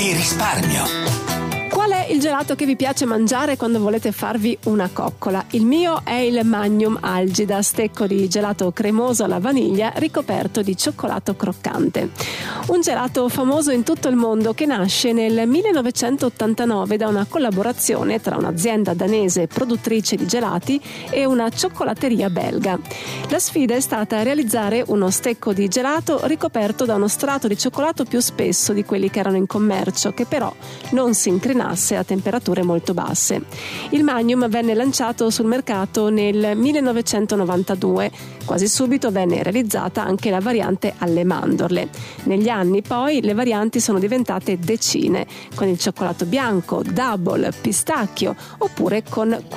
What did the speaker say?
e risparmio. Qual è il gelato che vi piace mangiare quando volete farvi una coccola? Il mio è il Magnum Algida, stecco di gelato cremoso alla vaniglia ricoperto di cioccolato croccante. Un gelato famoso in tutto il mondo che nasce nel 1989 da una collaborazione tra un'azienda danese produttrice di gelati e una cioccolateria belga. La sfida è stata realizzare uno stecco di gelato ricoperto da uno strato di cioccolato più spesso di quelli che erano in commercio, che però non si incrinasse a temperature molto basse. Il Magnum venne lanciato sul mercato nel 1992. Quasi subito venne realizzata anche la variante alle mandorle. Negli anni poi le varianti sono diventate decine, con il cioccolato bianco, double, pistacchio oppure con